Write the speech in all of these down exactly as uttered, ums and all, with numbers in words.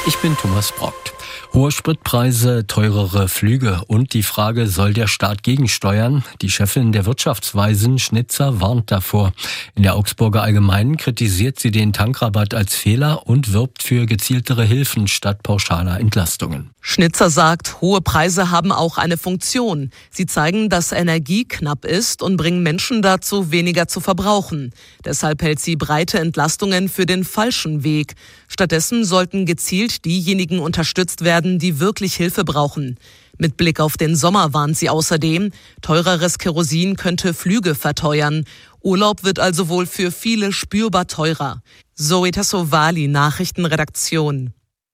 Ich bin Thomas Brockt. Hohe Spritpreise, teurere Flüge und die Frage, soll der Staat gegensteuern? Die Chefin der Wirtschaftsweisen, Schnitzer, warnt davor. In der Augsburger Allgemeinen kritisiert sie den Tankrabatt als Fehler und wirbt für gezieltere Hilfen statt pauschaler Entlastungen. Schnitzer sagt, hohe Preise haben auch eine Funktion. Sie zeigen, dass Energie knapp ist und bringen Menschen dazu, weniger zu verbrauchen. Deshalb hält sie breite Entlastungen für den falschen Weg. Stattdessen sollten gezielt diejenigen unterstützt werden, die wirklich Hilfe brauchen. Mit Blick auf den Sommer warnt sie außerdem, teureres Kerosin könnte Flüge verteuern. Urlaub wird also wohl für viele spürbar teurer. Zoe Tassovali, Nachrichtenredaktion.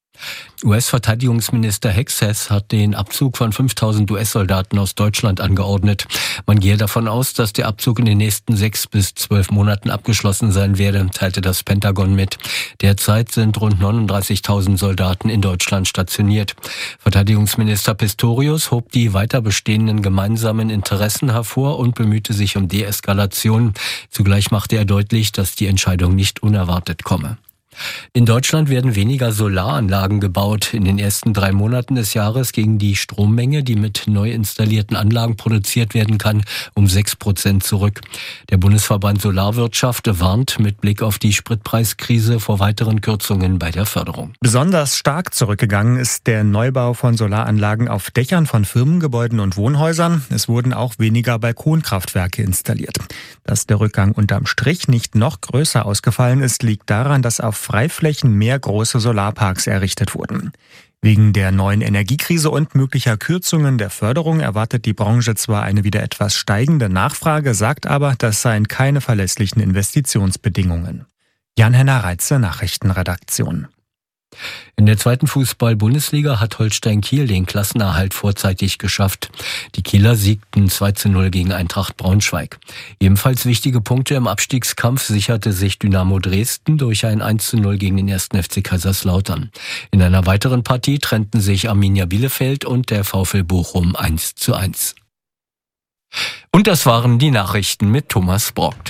U S-Verteidigungsminister Hexas hat den Abzug von fünftausend U S-Soldaten aus Deutschland angeordnet. Man gehe davon aus, dass der Abzug in den nächsten sechs bis zwölf Monaten abgeschlossen sein werde, teilte das Pentagon mit. Derzeit sind rund neununddreißigtausend Soldaten in Deutschland stationiert. Verteidigungsminister Pistorius hob die weiter bestehenden gemeinsamen Interessen hervor und bemühte sich um Deeskalation. Zugleich machte er deutlich, dass die Entscheidung nicht unerwartet komme. In Deutschland werden weniger Solaranlagen gebaut. In den ersten drei Monaten des Jahres ging die Strommenge, die mit neu installierten Anlagen produziert werden kann, um sechs Prozent zurück. Der Bundesverband Solarwirtschaft warnt mit Blick auf die Spritpreiskrise vor weiteren Kürzungen bei der Förderung. Besonders stark zurückgegangen ist der Neubau von Solaranlagen auf Dächern von Firmengebäuden und Wohnhäusern. Es wurden auch weniger Balkonkraftwerke installiert. Dass der Rückgang unterm Strich nicht noch größer ausgefallen ist, liegt daran, dass auf Freiflächen mehr große Solarparks errichtet wurden. Wegen der neuen Energiekrise und möglicher Kürzungen der Förderung erwartet die Branche zwar eine wieder etwas steigende Nachfrage, sagt aber, das seien keine verlässlichen Investitionsbedingungen. Jan-Henner Reitze, Nachrichtenredaktion. In der zweiten Fußball-Bundesliga hat Holstein Kiel den Klassenerhalt vorzeitig geschafft. Die Kieler siegten zwei zu null gegen Eintracht Braunschweig. Ebenfalls wichtige Punkte im Abstiegskampf sicherte sich Dynamo Dresden durch ein eins zu null gegen den ersten F C Kaiserslautern. In einer weiteren Partie trennten sich Arminia Bielefeld und der VfL Bochum eins zu eins. Und das waren die Nachrichten mit Thomas Brockt.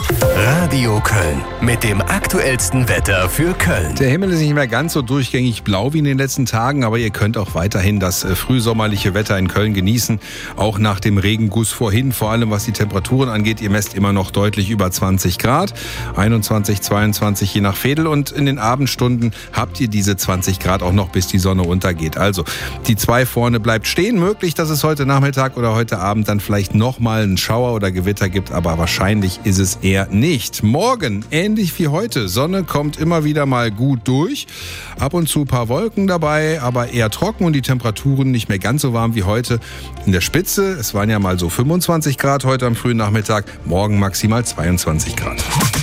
Radio Köln mit dem aktuellsten Wetter für Köln. Der Himmel ist nicht mehr ganz so durchgängig blau wie in den letzten Tagen, aber ihr könnt auch weiterhin das frühsommerliche Wetter in Köln genießen. Auch nach dem Regenguss vorhin, vor allem was die Temperaturen angeht. Ihr messt immer noch deutlich über zwanzig Grad, einundzwanzig, zweiundzwanzig je nach Veedel. Und in den Abendstunden habt ihr diese zwanzig Grad auch noch, bis die Sonne untergeht. Also die zwei vorne bleibt stehen. Möglich, dass es heute Nachmittag oder heute Abend dann vielleicht nochmal einen Schauer oder Gewitter gibt, aber wahrscheinlich ist es eher nicht. Morgen, ähnlich wie heute, Sonne kommt immer wieder mal gut durch. Ab und zu ein paar Wolken dabei, aber eher trocken und die Temperaturen nicht mehr ganz so warm wie heute. In der Spitze, es waren ja mal so fünfundzwanzig Grad heute am frühen Nachmittag, morgen maximal zweiundzwanzig Grad.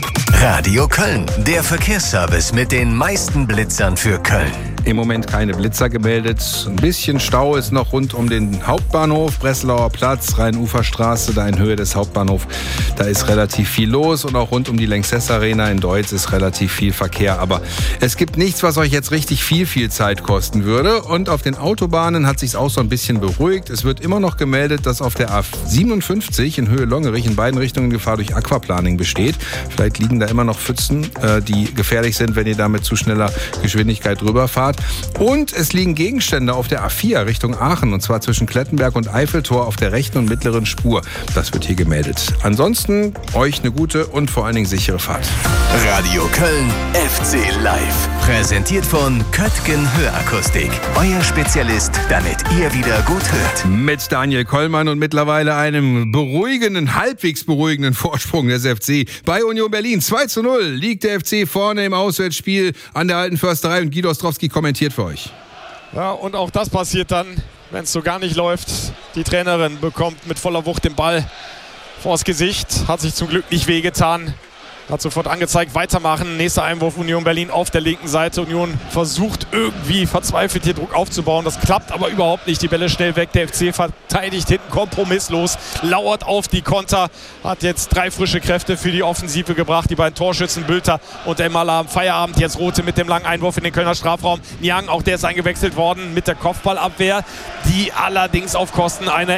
Radio Köln, der Verkehrsservice mit den meisten Blitzern für Köln. Im Moment keine Blitzer gemeldet. Ein bisschen Stau ist noch rund um den Hauptbahnhof, Breslauer Platz, Rhein-Ufer-Straße, da in Höhe des Hauptbahnhofs. Da ist relativ viel los und auch rund um die Lanxess Arena in Deutz ist relativ viel Verkehr. Aber es gibt nichts, was euch jetzt richtig viel, viel Zeit kosten würde. Und auf den Autobahnen hat sich's auch so ein bisschen beruhigt. Es wird immer noch gemeldet, dass auf der A siebenundfünfzig in Höhe Longerich in beiden Richtungen Gefahr durch Aquaplaning besteht. Vielleicht liegen da immer noch Pfützen, die gefährlich sind, wenn ihr da mit zu schneller Geschwindigkeit drüber fahrt. Und es liegen Gegenstände auf der A vier Richtung Aachen, und zwar zwischen Klettenberg und Eiffeltor auf der rechten und mittleren Spur. Das wird hier gemeldet. Ansonsten euch eine gute und vor allen Dingen sichere Fahrt. Radio Köln F C Live. Präsentiert von Köttgen Hörakustik. Euer Spezialist, damit ihr wieder gut hört. Mit Daniel Kollmann und mittlerweile einem beruhigenden, halbwegs beruhigenden Vorsprung des F C. Bei Union Berlin zwei zu null liegt der F C vorne im Auswärtsspiel an der Alten Försterei und Guido Ostrowski kommentiert für euch. Ja, und auch das passiert dann, wenn es so gar nicht läuft. Die Trainerin bekommt mit voller Wucht den Ball vors Gesicht, hat sich zum Glück nicht wehgetan. Hat sofort angezeigt, weitermachen. Nächster Einwurf Union Berlin auf der linken Seite. Union versucht irgendwie verzweifelt hier Druck aufzubauen. Das klappt aber überhaupt nicht. Die Bälle schnell weg. Der F C verteidigt hinten kompromisslos. Lauert auf die Konter. Hat jetzt drei frische Kräfte für die Offensive gebracht. Die beiden Torschützen Bülter und Emala am Feierabend. Jetzt Rote mit dem langen Einwurf in den Kölner Strafraum. Niang, auch der ist eingewechselt worden mit der Kopfballabwehr. Die allerdings auf Kosten einer